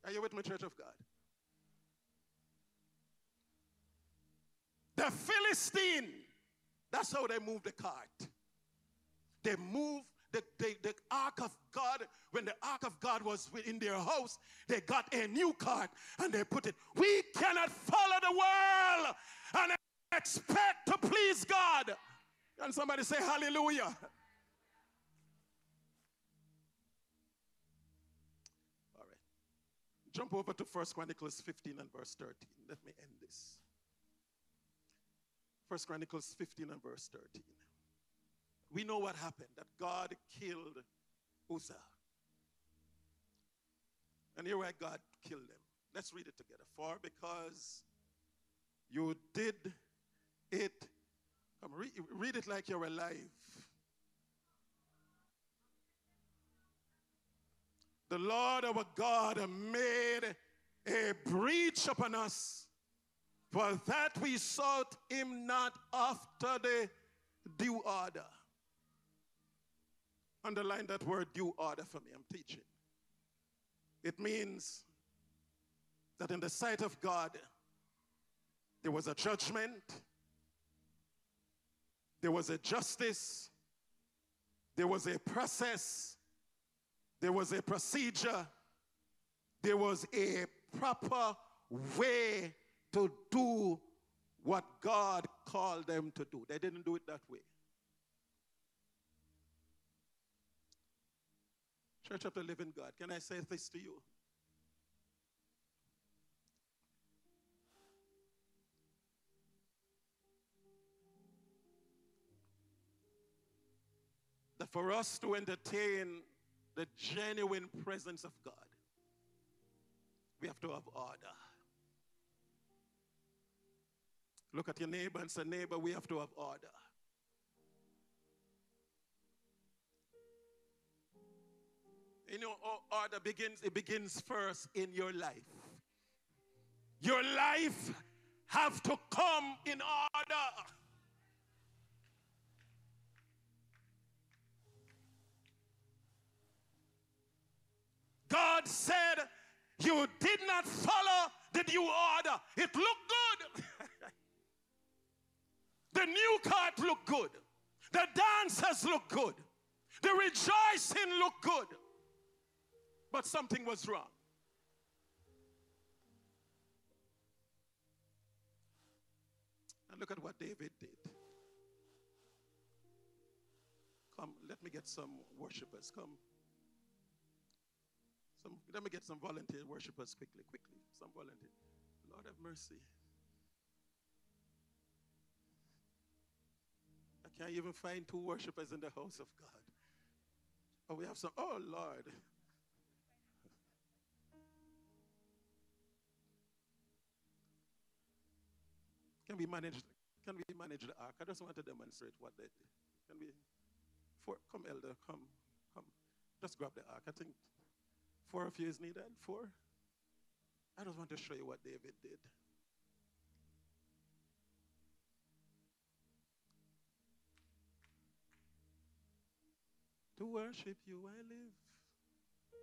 Are you with me, Church of God? The Philistine, that's how they moved the cart. They moved the ark of God. When the ark of God was in their house, they got a new cart and they put it. We cannot follow the world and expect to please God. Can somebody say hallelujah? All right. Jump over to 1 Chronicles 15 and verse 13. Let me end this. 1 Chronicles 15 and verse 13. We know what happened, that God killed Uzzah. And here why God killed him. Let's read it together. For because you did it, come read it like you're alive. The Lord our God made a breach upon us, for that we sought him not after the due order. Underline that word due order for me. I'm teaching. It means that in the sight of God, there was a judgment, there was a justice, there was a process, there was a procedure, there was a proper way to do what God called them to do. They didn't do it that way. Church of the Living God, can I say this to you? That for us to entertain the genuine presence of God, we have to have order. Look at your neighbor and say, neighbor, we have to have order. You know, order begins first in your life. Your life have to come in order. God said, you did not follow the due order. It looked good. The new cart looked good. The dancers looked good. The rejoicing looked good. But something was wrong. And look at what David did. Come, let me get some worshipers. Come. Let me get some volunteer worshipers quickly. Some volunteer. Lord have mercy. I can't even find 2 worshipers in the house of God. Oh, we have some. Oh, Lord. Can we manage the ark? I just want to demonstrate what they did. Can we? Come, elder, come. Just grab the ark. I think 4 of you is needed. 4. I just want to show you what David did. To worship you I live.